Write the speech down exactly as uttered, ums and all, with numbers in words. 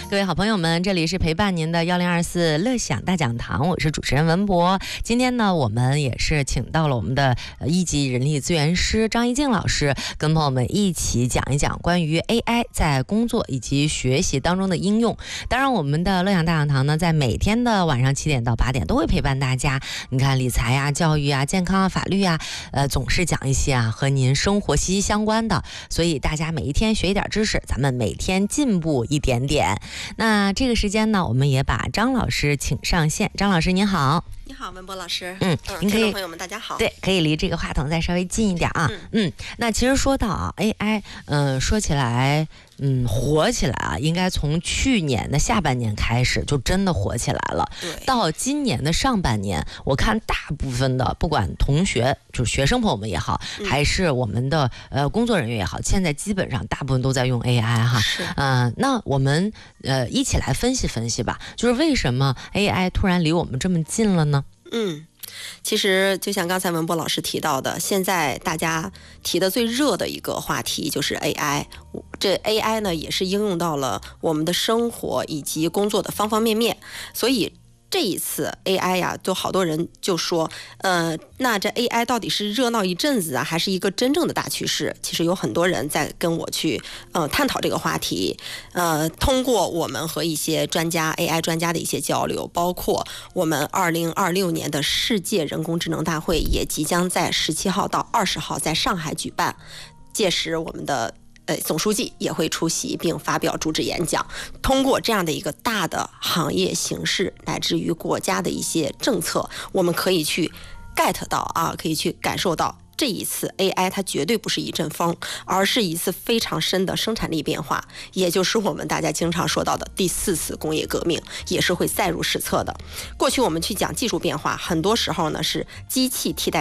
各位好朋友们，这里是陪伴您的幺零二四乐享大讲堂，我是主持人文博。今天呢，我们也是请到了我们的一级人力资源师张一静老师，跟朋友们一起讲一讲关于 A I 在工作以及学习当中的应用。当然，我们的乐享大讲堂呢，在每天的晚上七点到八点都会陪伴大家。你看，理财啊、教育啊、健康啊、法律啊，呃，总是讲一些啊和您生活息息相关的，所以大家每一天学一点知识，咱们每天进步一点点。那这个时间呢，我们也把张老师请上线。张老师您好。 你好，文博老师。 嗯，您可以， 听众朋友们大家好。 对，可以离这个话筒再稍微近一点啊。嗯, 嗯那其实说到啊 A I， 嗯、呃，说起来，嗯，火起来啊，应该从去年的下半年开始就真的火起来了。 对， 到今年的上半年，我看大部分的不管同学，就是学生朋友们也好，嗯、还是我们的呃工作人员也好，现在基本上大部分都在用 A I 哈。 是。 嗯、呃，那我们呃一起来分析分析吧，就是为什么 A I 突然离我们这么近了呢？ 嗯，其实就像刚才文博老师提到的，现在大家提的最热的一个话题就是 A I。这 A I 呢，也是应用到了我们的生活以及工作的方方面面，所以这一次 A I 呀，就好多人就说，呃，那这 A I 到底是热闹一阵子啊，还是一个真正的大趋势？其实有很多人在跟我去呃探讨这个话题，呃，通过我们和一些专家 A I 专家的一些交流，包括我们二零二六年的世界人工智能大会也即将在十七号到二十号在上海举办，届时我们的呃，总书记也会出席并发表主旨演讲。通过这样的一个大的行业形势，乃至于国家的一些政策，我们可以去 get 到啊，可以去感受到这一次 A I 它绝对不是一阵风，而是一次非常深的生产力变化，也就是我们大家经常说到的第四次工业革命，也是会载入史册的。过去我们去讲技术变化，很多时候呢是机器替代